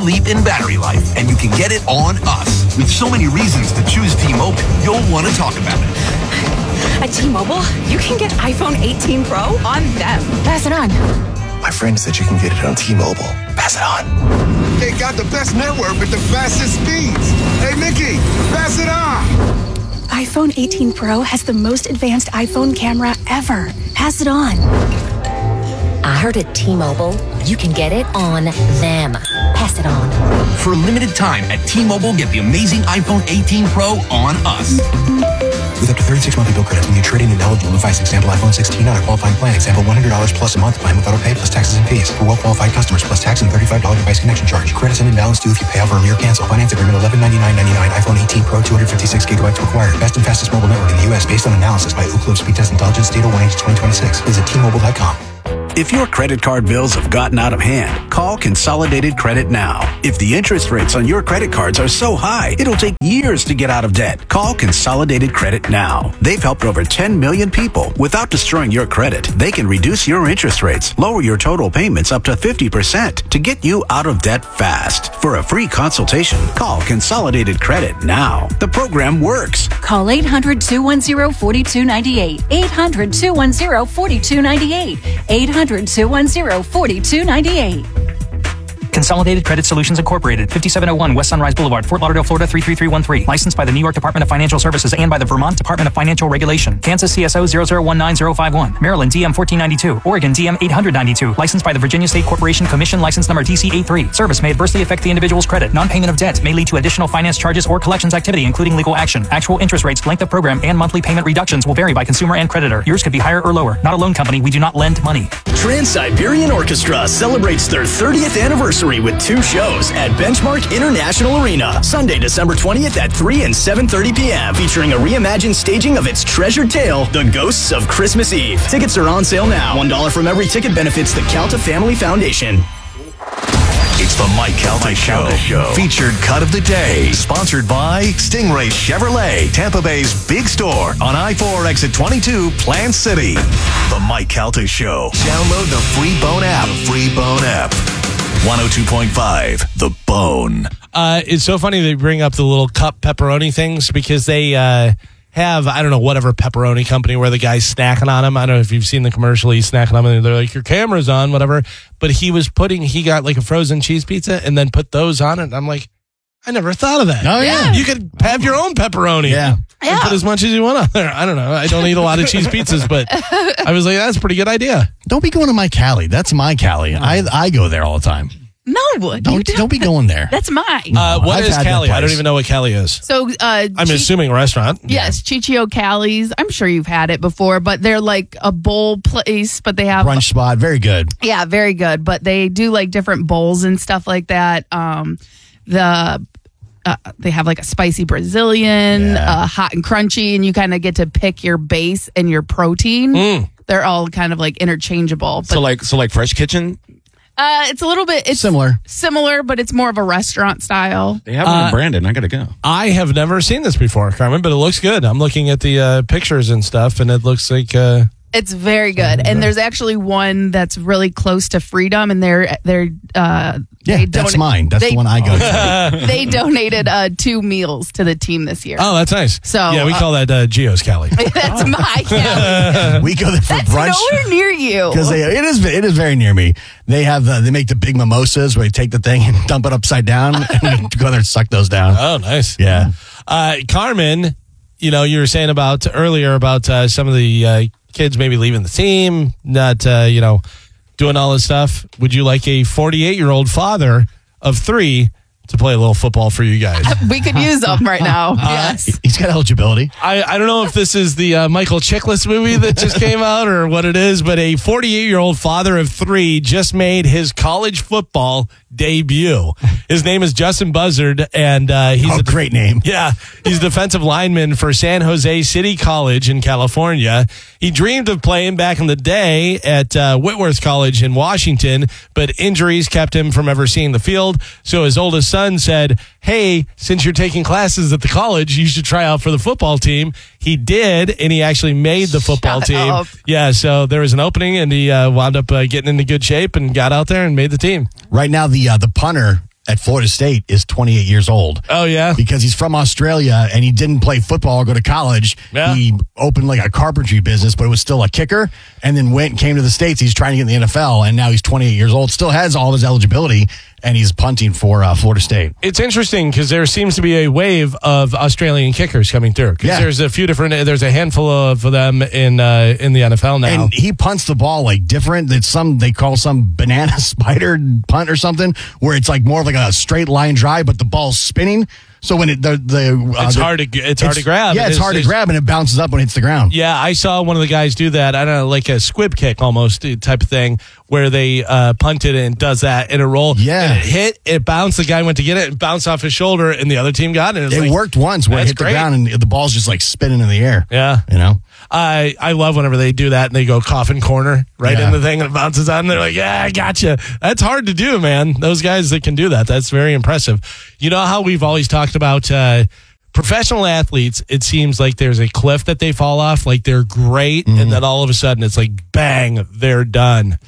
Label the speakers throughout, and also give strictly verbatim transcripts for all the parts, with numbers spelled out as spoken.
Speaker 1: leap in battery life, and you can get it on us. With so many reasons to choose T-Mobile, you'll want to talk about it.
Speaker 2: At T-Mobile, you can get iPhone eighteen Pro on them. Pass it on.
Speaker 3: My friend said you can get it on T-Mobile. Pass it on.
Speaker 4: They got the best network with the fastest speeds. Hey, Mickey, pass it on.
Speaker 2: iPhone eighteen Pro has the most advanced iPhone camera ever. Pass it on.
Speaker 5: I heard at T-Mobile, you can get it on them. Pass it on.
Speaker 1: For a limited time at T-Mobile, get the amazing iPhone eighteen Pro on us.
Speaker 3: With up to thirty-six monthly bill credits when you trade in an eligible device, example iPhone sixteen on a qualifying plan, example one hundred dollars plus a month plan with auto pay plus taxes and fees. For well-qualified customers plus tax and thirty-five dollars device connection charge. Credits and balance due if you pay off early or cancel. Finance agreement eleven ninety-nine ninety-nine. iPhone eighteen Pro two hundred fifty-six gigabytes required. Best and fastest mobile network in the U S based on analysis by Ookla Speed Test Intelligence Data one H twenty twenty-six. Visit T Mobile dot com.
Speaker 6: If your credit card bills have gotten out of hand, call Consolidated Credit now. If the interest rates on your credit cards are so high, it'll take years to get out of debt. Call Consolidated Credit now. They've helped over ten million people without destroying your credit. They can reduce your interest rates, lower your total payments up to fifty percent to get you out of debt fast. For a free consultation, call Consolidated Credit now. The program works.
Speaker 7: Call eight hundred, two one zero, four two nine eight. eight hundred, two one zero, four two nine eight. eight hundred, two one zero, four two nine eight.
Speaker 8: Consolidated Credit Solutions Incorporated, fifty-seven oh one West Sunrise Boulevard, Fort Lauderdale, Florida three three three one three. Licensed by the New York Department of Financial Services and by the Vermont Department of Financial Regulation. Kansas C S O zero zero one nine zero five one. Maryland D M fourteen ninety-two. Oregon D M eight ninety-two. Licensed by the Virginia State Corporation Commission, license number D C eighty-three. Service may adversely affect the individual's credit. Non-payment of debt may lead to additional finance charges or collections activity, including legal action. Actual interest rates, length of program, and monthly payment reductions will vary by consumer and creditor. Yours could be higher or lower. Not a loan company. We do not lend money.
Speaker 9: Trans-Siberian Orchestra celebrates their thirtieth anniversary with two shows at Benchmark International Arena. Sunday, December twentieth at three and seven thirty p.m. featuring a reimagined staging of its treasured tale, The Ghosts of Christmas Eve. Tickets are on sale now. one dollar from every ticket benefits the Calta Family Foundation.
Speaker 10: It's the Mike Calta Show. Show. Featured cut of the day. Sponsored by Stingray Chevrolet, Tampa Bay's big store on I four exit twenty-two, Plant City. The Mike Calta Show. Download the free Bone app. The free Bone app. one oh two point five, The Bone.
Speaker 11: Uh, it's so funny they bring up the little cup pepperoni things because they uh, have, I don't know, whatever pepperoni company where the guy's snacking on them. I don't know if you've seen the commercial. He's snacking on them and they're like, your camera's on, whatever. But he was putting, he got like a frozen cheese pizza and then put those on it. I'm like, I never thought of that.
Speaker 12: Oh, yeah.
Speaker 11: You could have your own pepperoni.
Speaker 12: Yeah.
Speaker 11: And
Speaker 7: Yeah.
Speaker 11: put as much as you want on there. I don't know. I don't eat a lot of cheese pizzas, but I was like, that's a pretty good idea.
Speaker 12: Don't be going to my Cali. That's my Cali. I I go there all the time.
Speaker 13: No, you
Speaker 12: Don't don't be going there.
Speaker 13: That's mine.
Speaker 11: Uh, what
Speaker 12: I've
Speaker 11: is
Speaker 12: had that
Speaker 11: Cali? I don't
Speaker 12: place.
Speaker 11: even know what Cali is.
Speaker 13: So, uh,
Speaker 11: I'm
Speaker 13: Chi-
Speaker 11: assuming a restaurant.
Speaker 13: Yes, Chichio Cali's. I'm sure you've had it before, but they're like a bowl place, but they have
Speaker 12: Brunch spot, very good.
Speaker 13: yeah, very good. But they do like different bowls and stuff like that. Um, the uh, they have like a spicy Brazilian,
Speaker 12: Yeah.
Speaker 13: uh, hot and crunchy, and you kind of get to pick your base and your protein.
Speaker 11: Mm.
Speaker 13: They're all kind of like interchangeable. But
Speaker 14: So like so like Fresh Kitchen,
Speaker 13: uh, it's a little bit it's
Speaker 12: Similar.
Speaker 13: similar, but it's more of a restaurant style.
Speaker 14: they have one
Speaker 11: Uh,
Speaker 14: in Brandon. I gotta go.
Speaker 11: I have never seen this before, Carmen, but it looks good. I'm looking at the uh, pictures and stuff, and it looks like uh,
Speaker 13: It's very good, and there's actually one that's really close to Freedom, and they're they're uh,
Speaker 12: Yeah,
Speaker 13: they
Speaker 12: that's
Speaker 13: dona-
Speaker 12: mine. That's
Speaker 13: they-
Speaker 12: the one I go to.
Speaker 13: They donated uh, two meals to the team this year.
Speaker 11: oh, that's nice.
Speaker 13: So,
Speaker 11: yeah, we
Speaker 13: uh,
Speaker 11: call that uh, Geo's Cali.
Speaker 13: That's my Cali.
Speaker 12: We go there for
Speaker 13: That's
Speaker 12: brunch.
Speaker 13: nowhere near you.
Speaker 12: Because they it is it is very near me. They have uh, they make the big mimosas where you take the thing and dump it upside down and go there and suck those down.
Speaker 11: Oh, nice.
Speaker 12: Yeah.
Speaker 11: Uh, Carmen, you know, you were saying about earlier about uh, some of the uh, kids maybe leaving the team, not, uh, you know, doing all this stuff. Would you like a forty-eight-year-old father of three to play a little football for you guys?
Speaker 13: We could use them right now. Yes.
Speaker 12: He's got eligibility.
Speaker 11: I, I don't know if this is the uh, Michael Chiklis movie that just came out or what it is, but a forty-eight-year-old father of three just made his college football debut. His name is Justin Buzzard, and uh, he's
Speaker 12: Oh,
Speaker 11: a
Speaker 12: great name.
Speaker 11: Yeah, he's a defensive lineman for San Jose City College in California. He dreamed of playing back in the day at uh, Whitworth College in Washington, but injuries kept him from ever seeing the field. So his oldest son said, hey, since you're taking classes at the college, you should try out for the football team. He did, and he actually made the football
Speaker 13: Shut
Speaker 11: team.
Speaker 13: up.
Speaker 11: Yeah, so there was an opening, and he uh, wound up uh, getting into good shape and got out there and made the team.
Speaker 12: Right now, the uh, the punter at Florida State is twenty-eight years old.
Speaker 11: Oh, yeah?
Speaker 12: Because he's from Australia and he didn't play football or go to college.
Speaker 11: Yeah.
Speaker 12: He opened like a carpentry business, but it was still a kicker, and then went and came to the States. He's trying to get in the N F L, and now he's twenty-eight years old, still has all of his eligibility, and he's punting for uh, Florida State.
Speaker 11: It's interesting because there seems to be a wave of Australian kickers coming through. Because
Speaker 12: Yeah.
Speaker 11: there's a few different, there's a handful of them in uh, in the N F L now.
Speaker 12: And he punts the ball like different. It's some they call some banana spider punt or something, where it's like more of like a straight line drive, but the ball's spinning. So when it the the uh,
Speaker 11: It's
Speaker 12: the-
Speaker 11: hard to g- it's hard to grab.
Speaker 12: Yeah,
Speaker 11: It
Speaker 12: it's
Speaker 11: is-
Speaker 12: hard to
Speaker 11: it's-
Speaker 12: grab, and it bounces up when it hits the ground.
Speaker 11: Yeah, I saw one of the guys do that. I don't know, like a squib kick almost type of thing, where they uh, punted and does that in a roll.
Speaker 12: Yeah.
Speaker 11: And it hit, it bounced. The guy went to get it, and bounced off his shoulder, and the other team got it. It, was
Speaker 12: It
Speaker 11: like,
Speaker 12: worked once where it
Speaker 11: that's
Speaker 12: hit the
Speaker 11: great.
Speaker 12: ground and the ball's just like spinning in the air.
Speaker 11: Yeah,
Speaker 12: you know.
Speaker 11: I I love whenever they do that and they go coffin corner right
Speaker 12: Yeah.
Speaker 11: in the thing and it bounces on. And they're like, yeah, I gotcha. That's hard to do, man. Those guys that can do that, that's very impressive. You know how we've always talked about uh, professional athletes? It seems like there's a cliff that they fall off, like they're great,
Speaker 12: Mm-hmm.
Speaker 11: and then all of a sudden it's like, bang, they're done.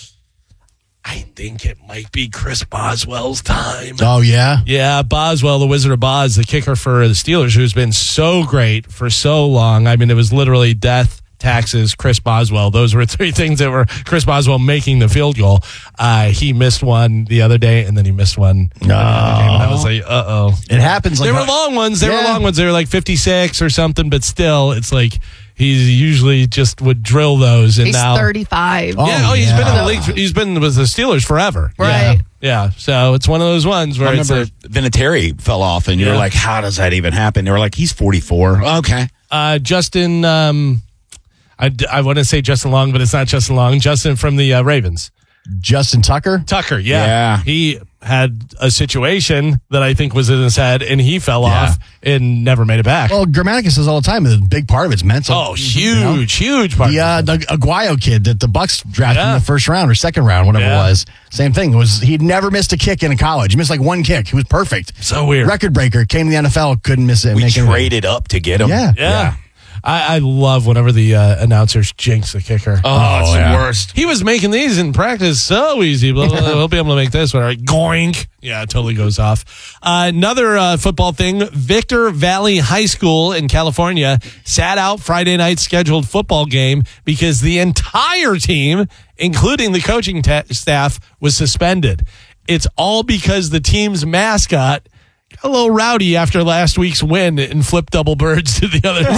Speaker 11: I think it might be Chris Boswell's time.
Speaker 12: Oh yeah,
Speaker 11: Yeah, Boswell, the Wizard of Boz, the kicker for the Steelers, who's been so great for so long. I mean, it was literally death, taxes, Chris Boswell. Those were three things that were Chris Boswell making the field goal. Uh, he missed one the other day, and then he missed one. No. And I was like, uh-oh.
Speaker 12: It happens. Like
Speaker 11: They were long ones. They were
Speaker 12: Yeah.
Speaker 11: long ones. They were like fifty-six or something, but still, it's like he usually just would drill those. And
Speaker 13: He's
Speaker 11: now,
Speaker 13: thirty-five.
Speaker 11: yeah, oh, he's been in the league. For, he's been with the Steelers forever.
Speaker 13: Right.
Speaker 11: Yeah. yeah. So it's one of those ones where
Speaker 14: I
Speaker 11: it's
Speaker 14: remember
Speaker 11: a,
Speaker 14: Vinatieri fell off, and you
Speaker 11: Yeah.
Speaker 14: were like, how does that even happen? They were like, he's forty-four. Okay.
Speaker 11: uh, Justin. Um, I, I want to say Justin Long, but it's not Justin Long. Justin from the uh, Ravens.
Speaker 12: Justin Tucker.
Speaker 11: Tucker, yeah.
Speaker 14: Yeah.
Speaker 11: He had a situation that I think was in his head, and he fell off and never made it back.
Speaker 12: Well, Grammaticus says all the time, a big part of it's mental.
Speaker 11: Oh, huge,
Speaker 12: You know?
Speaker 11: huge part.
Speaker 12: The uh, the Aguayo kid that the Bucks drafted
Speaker 11: Yeah.
Speaker 12: in the first round or second round, whatever
Speaker 11: Yeah.
Speaker 12: it was. Same thing. It was he'd never missed a kick in college. He missed like one kick. He was perfect.
Speaker 11: So weird.
Speaker 12: Record breaker. Came to the N F L. Couldn't miss it.
Speaker 14: We
Speaker 12: make it.
Speaker 14: traded up to get him.
Speaker 12: Yeah.
Speaker 11: Yeah. I, I love whenever the uh, announcers jinx the kicker.
Speaker 14: Oh, it's
Speaker 12: yeah.
Speaker 14: the worst.
Speaker 11: He was making these in practice so easy. Blah, blah, blah. He'll be able to make this one. Right? Goink. Yeah, it totally goes off. Uh, another uh, football thing. Victor Valley High School in California sat out Friday night's scheduled football game because the entire team, including the coaching ta- staff, was suspended. It's all because the team's mascot got a little rowdy after last week's win and flipped double birds to the other team.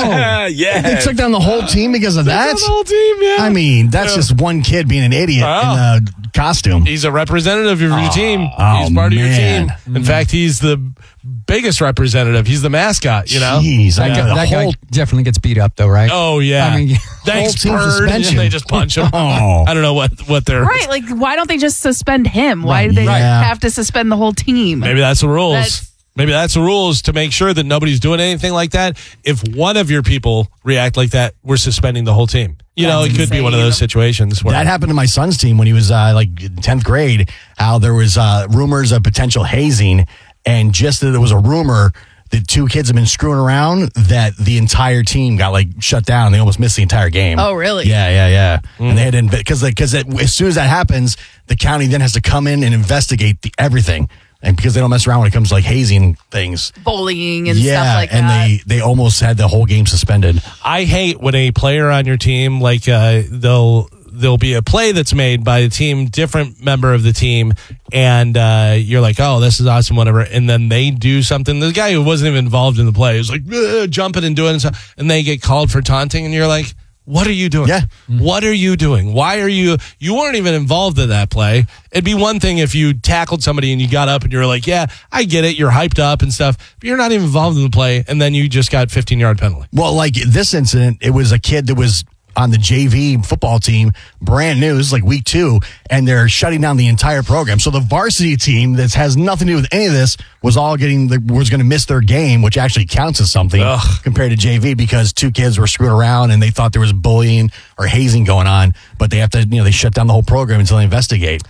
Speaker 14: yeah.
Speaker 12: They took down the whole team because of that.
Speaker 11: The whole team, yeah.
Speaker 12: I mean, that's
Speaker 11: Yeah.
Speaker 12: just one kid being an idiot
Speaker 11: Wow.
Speaker 12: in a costume.
Speaker 11: He's a representative of your team.
Speaker 12: oh,
Speaker 11: He's part of your
Speaker 12: man.
Speaker 11: team. In fact, he's the biggest representative. He's the mascot, you know?
Speaker 12: Jeez,
Speaker 15: That,
Speaker 12: I
Speaker 15: guy,
Speaker 12: got the
Speaker 15: that guy
Speaker 12: whole
Speaker 15: definitely gets beat up, though, right?
Speaker 11: Oh, yeah.
Speaker 15: I mean,
Speaker 11: Thanks,
Speaker 12: whole team
Speaker 11: Bird.
Speaker 12: suspension.
Speaker 11: And they just punch him.
Speaker 12: Oh.
Speaker 11: I don't know what, what they're...
Speaker 13: Right, like why don't they just suspend him? Why
Speaker 12: Right,
Speaker 13: do they
Speaker 12: yeah.
Speaker 13: have to suspend the whole team?
Speaker 11: Maybe that's the rules.
Speaker 13: That's-
Speaker 11: Maybe that's the rules to make sure that nobody's doing anything like that. If one of your people react like that, we're suspending the whole team. You know, it
Speaker 13: That's
Speaker 11: could be one of
Speaker 13: insane.
Speaker 11: those situations where...
Speaker 12: That happened to my son's team when he was uh, like in tenth grade. How there was uh, rumors of potential hazing, and just that there was a rumor that two kids have been screwing around, that the entire team got like shut down. They almost missed the entire game.
Speaker 13: Oh, really?
Speaker 12: Yeah, yeah, yeah. And they had to because because as soon as that happens, the county then has to come in and investigate the, everything. And because they don't mess around when it comes to like hazing things.
Speaker 13: Bullying and
Speaker 12: yeah,
Speaker 13: stuff like
Speaker 12: and
Speaker 13: that.
Speaker 12: they they almost had the whole game suspended.
Speaker 11: I hate when a player on your team, like uh, they'll there'll be a play that's made by a team, different member of the team, and uh, you're like, oh, this is awesome, whatever. And then they do something. The guy who wasn't even involved in the play is like "Ugh," jumping and doing stuff, and they get called for taunting, and you're like, what are you doing?
Speaker 12: Yeah.
Speaker 11: What are you doing? Why are you, you weren't even involved in that play. It'd be one thing if you tackled somebody and you got up and you were like, yeah, I get it. You're hyped up and stuff, but you're not even involved in the play. And then you just got fifteen yard penalty.
Speaker 12: Well, like this incident, it was a kid that was on the J V football team, brand new. This is like week two, and they're shutting down the entire program. So the varsity team that has nothing to do with any of this was all getting the, was going to miss their game, which actually counts as something
Speaker 11: Ugh.
Speaker 12: compared to J V because two kids were screwed around and they thought there was bullying or hazing going on, but they have to, you know, they shut down the whole program until they investigate.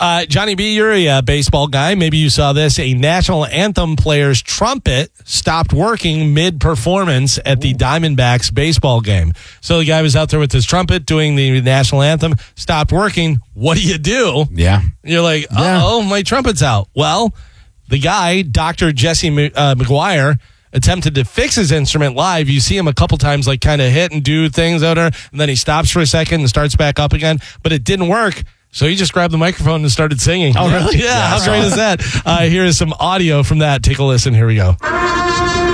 Speaker 11: Uh, Johnny B, you're a uh, baseball guy. Maybe you saw this. A national anthem player's trumpet stopped working mid-performance at the Diamondbacks baseball game. So the guy was out there with his trumpet doing the national anthem, stopped working. What do you do?
Speaker 14: Yeah.
Speaker 11: You're like, uh-oh, my trumpet's out. Well, the guy, Doctor Jesse uh, McGuire, attempted to fix his instrument live. You see him a couple times like kind of hit and do things out there, and then he stops for a second and starts back up again, but it didn't work. So he just grabbed the microphone and started singing.
Speaker 12: Oh, really?
Speaker 11: Yeah, how great is that? Uh, here is some audio from that. Take a listen. Here we go.